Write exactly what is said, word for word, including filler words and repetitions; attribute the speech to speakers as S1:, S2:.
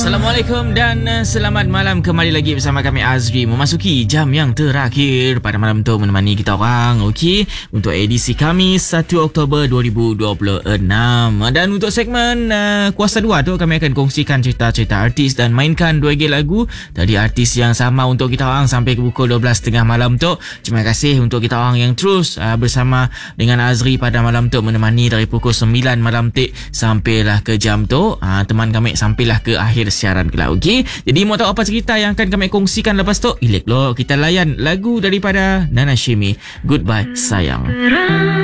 S1: Assalamualaikum dan uh, selamat malam, kembali lagi bersama kami Azri, memasuki jam yang terakhir pada malam tu menemani kita orang. Okey, untuk edisi Khamis satu Oktober dua ribu dua puluh enam, dan untuk segmen uh, kuasa dua tu kami akan kongsikan cerita-cerita artis dan mainkan dua gig lagu dari artis yang sama untuk kita orang sampai ke pukul dua belas tiga puluh malam tu. Terima kasih untuk kita orang yang terus uh, bersama dengan Azri pada malam tu, menemani dari pukul sembilan malam tu sampailah ke jam tu. Uh, teman kami sampailah ke akhir siaran kelak. Okey, jadi mau tahu apa cerita yang akan kami kongsikan lepas tu? Ilek lo, kita layan lagu daripada Nana Shimi, Goodbye Sayang.